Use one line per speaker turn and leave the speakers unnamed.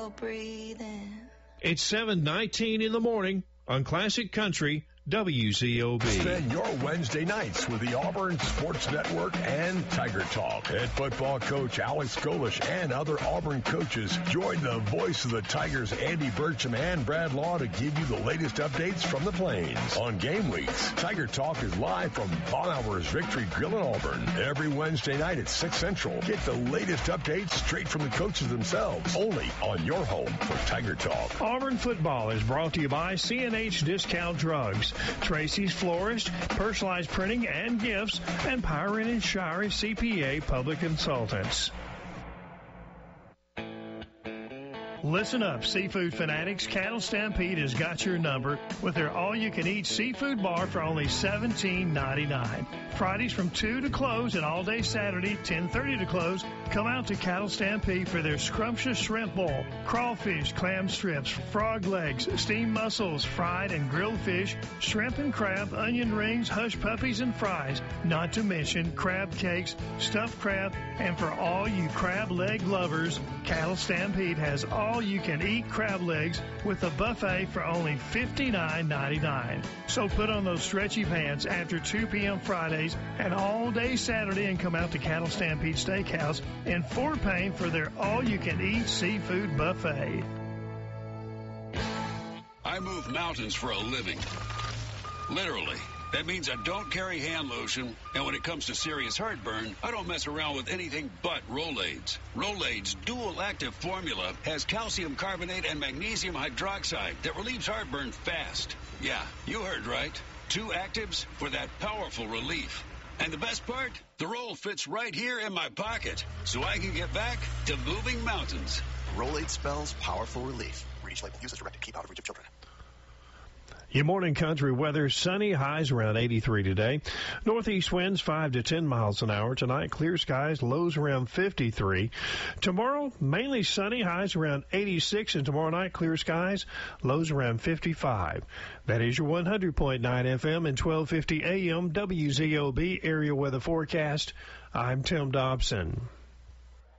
still breathing.
It's 7:19 in the morning on Classic Country WZOB.
Spend your Wednesday nights with the Auburn Sports Network and Tiger Talk. Head football coach Alex Golish and other Auburn coaches join the voice of the Tigers, Andy Burcham and Brad Law, to give you the latest updates from the Plains. On game weeks, Tiger Talk is live from Bonhour's Victory Grill in Auburn every Wednesday night at 6 Central. Get the latest updates straight from the coaches themselves, only on your home for Tiger Talk.
Auburn football is brought to you by C&H Discount Drugs, Tracy's Florist, Personalized Printing and Gifts, and Pyron and Shire CPA Public Consultants. Listen up, seafood fanatics. Cattle Stampede has got your number with their all-you-can-eat seafood bar for only $17.99. Fridays from 2 to close and all day Saturday, 10:30 to close. Come out to Cattle Stampede for their scrumptious shrimp bowl, crawfish, clam strips, frog legs, steamed mussels, fried and grilled fish, shrimp and crab, onion rings, hush puppies, and fries. Not to mention crab cakes, stuffed crab, and for all you crab leg lovers, Cattle Stampede has all-you-can-eat crab legs with a buffet for only $59.99. So put on those stretchy pants after 2 p.m. Fridays and all day Saturday and come out to Cattle Stampede Steakhouse in Fort Payne for their all-you-can-eat seafood buffet.
I move mountains for a living. Literally. That means I don't carry hand lotion, and when it comes to serious heartburn, I don't mess around with anything but Rolaids. Rolaids' dual-active formula has calcium carbonate and magnesium hydroxide that relieves heartburn fast. Yeah, you heard right. 2 actives for that powerful relief. And the best part? The roll fits right here in my pocket, so I can get back to moving mountains.
Rolade spells powerful relief. Read each label. Use as directed. Keep out of reach of children.
Your morning country weather, sunny, highs around 83 today. Northeast winds 5 to 10 miles an hour. Tonight, clear skies, lows around 53. Tomorrow, mainly sunny, highs around 86. And tomorrow night, clear skies, lows around 55. That is your 100.9 FM and 1250 AM WZOB area weather forecast. I'm Tim Dobson.